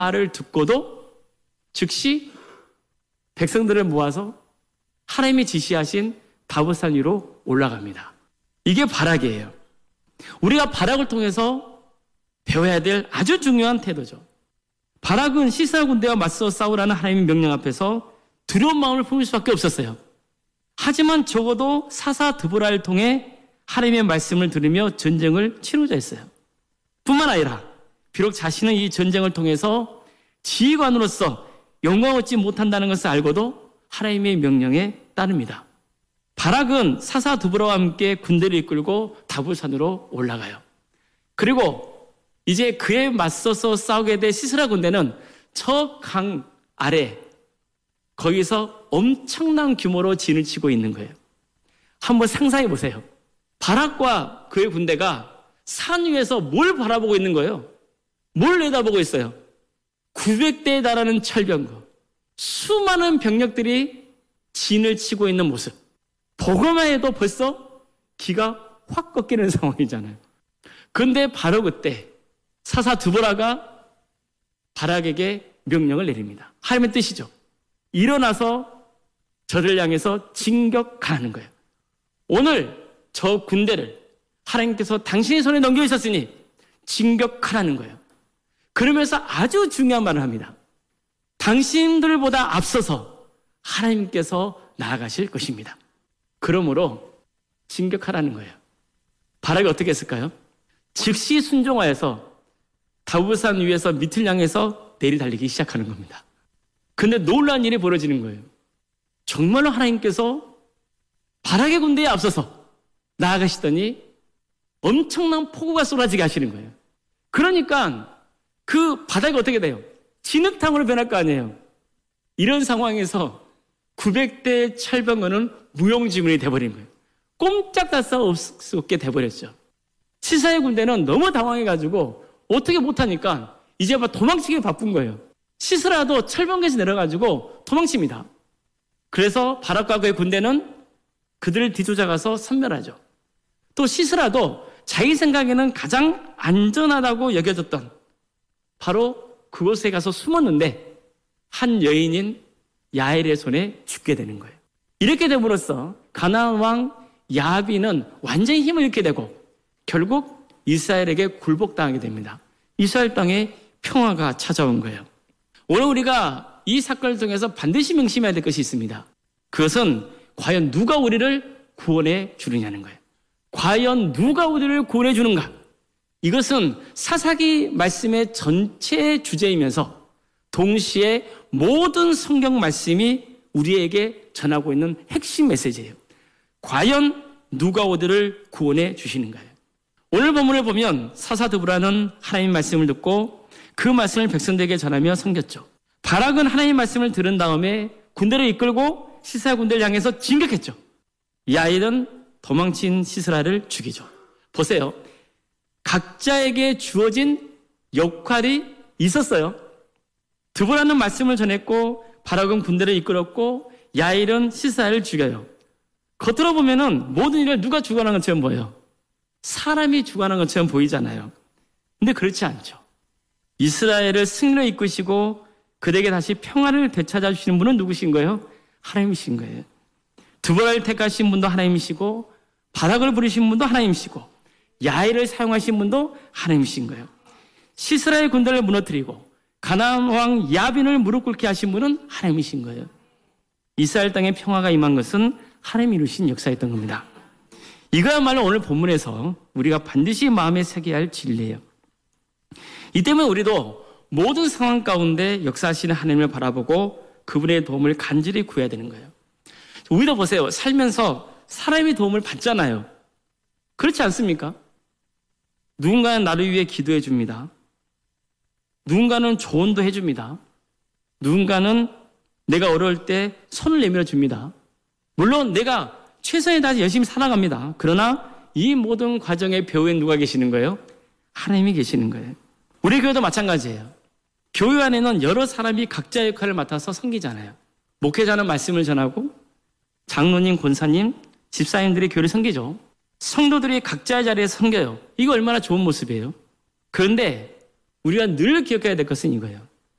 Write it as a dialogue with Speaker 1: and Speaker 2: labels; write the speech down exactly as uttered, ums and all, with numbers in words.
Speaker 1: 말을 듣고도 즉시 백성들을 모아서 하나님이 지시하신 다봇산 위로 올라갑니다. 이게 바락이에요. 우리가 바락을 통해서 배워야 될 아주 중요한 태도죠. 바락은 시스라 군대와 맞서 싸우라는 하나님의 명령 앞에서 두려운 마음을 품을 수밖에 없었어요. 하지만 적어도 사사 드보라를 통해 하나님의 말씀을 들으며 전쟁을 치르고자 했어요. 뿐만 아니라 비록 자신은 이 전쟁을 통해서 지휘관으로서 영광 얻지 못한다는 것을 알고도 하나님의 명령에 따릅니다. 바락은 사사 드보라와 함께 군대를 이끌고 다봇산으로 올라가요. 그리고 이제 그에 맞서서 싸우게 될 시스라 군대는 저 강 아래 거기서 엄청난 규모로 진을 치고 있는 거예요. 한번 상상해 보세요. 바락과 그의 군대가 산 위에서 뭘 바라보고 있는 거예요? 뭘 내다보고 있어요? 구백 대에 달하는 철병거, 수많은 병력들이 진을 치고 있는 모습. 보고만 해도 벌써 기가 확 꺾이는 상황이잖아요. 그런데 바로 그때 사사 드보라가 바락에게 명령을 내립니다. 하나님의 뜻이죠. 일어나서 저를 향해서 진격하는 거예요. 오늘 저 군대를 하나님께서 당신의 손에 넘겨주셨으니 진격하라는 거예요. 그러면서 아주 중요한 말을 합니다. 당신들보다 앞서서 하나님께서 나아가실 것입니다. 그러므로 진격하라는 거예요. 바락이 어떻게 했을까요? 즉시 순종하여서 다봇산 위에서 밑을 향해서 내리달리기 시작하는 겁니다. 근데 놀라운 일이 벌어지는 거예요. 정말로 하나님께서 바락의 군대에 앞서서 나아가시더니 엄청난 폭우가 쏟아지게 하시는 거예요. 그러니까 그 바닥이 어떻게 돼요? 진흙탕으로 변할 거 아니에요. 이런 상황에서 구백 대의 철병거는 무용지물이 돼버린 거예요. 꼼짝할 수 없게 돼버렸죠. 시사의 군대는 너무 당황해가지고 어떻게 못하니까 이제 막 도망치기 바쁜 거예요. 시스라도 철병거에서 내려가지고 도망칩니다. 그래서 바락과 그의 군대는 그들을 뒤쫓아가서 섬멸하죠. 또 시스라도 자기 생각에는 가장 안전하다고 여겨졌던 바로 그곳에 가서 숨었는데 한 여인인 야엘의 손에 죽게 되는 거예요. 이렇게 됨으로써 가나안 왕 야비는 완전히 힘을 잃게 되고 결국 이스라엘에게 굴복당하게 됩니다. 이스라엘 땅에 평화가 찾아온 거예요. 오늘 우리가 이 사건을 통해서 반드시 명심해야 될 것이 있습니다. 그것은 과연 누가 우리를 구원해 주느냐는 거예요. 과연 누가 우리를 구원해 주는가? 이것은 사사기 말씀의 전체 주제이면서 동시에 모든 성경 말씀이 우리에게 전하고 있는 핵심 메시지예요. 과연 누가 우리를 구원해 주시는가요? 오늘 본문을 보면 사사 드보라는 하나님 말씀을 듣고 그 말씀을 백성들에게 전하며 섬겼죠. 바락은 하나님 말씀을 들은 다음에 군대를 이끌고 시스라 군대를 향해서 진격했죠. 야일은 도망친 시스라를 죽이죠. 보세요. 각자에게 주어진 역할이 있었어요. 드보라는 말씀을 전했고 바락은 군대를 이끌었고 야일은 시스라를 죽여요. 겉으로 보면은 모든 일을 누가 주관한 것처럼 보여요. 사람이 주관한 것처럼 보이잖아요. 근데 그렇지 않죠. 이스라엘을 승리로 이끄시고 그들에게 다시 평화를 되찾아 주시는 분은 누구신 거예요? 하나님이신 거예요. 드보라를 택하신 분도 하나님이시고 바락을 부르신 분도 하나님이시고 야일을 사용하신 분도 하나님이신 거예요. 시스라의 군대를 무너뜨리고 가나안 왕 야빈을 무릎 꿇게 하신 분은 하나님이신 거예요. 이스라엘 땅에 평화가 임한 것은 하나님이 이루신 역사였던 겁니다. 이거야말로 오늘 본문에서 우리가 반드시 마음에 새겨야 할 진리예요. 이 때문에 우리도 모든 상황 가운데 역사하시는 하나님을 바라보고 그분의 도움을 간절히 구해야 되는 거예요. 우리도 보세요. 살면서 사람의 도움을 받잖아요. 그렇지 않습니까? 누군가는 나를 위해 기도해 줍니다. 누군가는 조언도 해줍니다. 누군가는 내가 어려울 때 손을 내밀어 줍니다. 물론 내가 최선을 다해서 열심히 살아갑니다. 그러나 이 모든 과정의 배후에 누가 계시는 거예요? 하나님이 계시는 거예요. 우리 교회도 마찬가지예요. 교회 안에는 여러 사람이 각자의 역할을 맡아서 섬기잖아요. 목회자는 말씀을 전하고 장로님, 권사님, 집사님들이 교회를 섬기죠. 성도들이 각자의 자리에 섬겨요. 이거 얼마나 좋은 모습이에요. 그런데 우리가 늘 기억해야 될 것은 이거예요.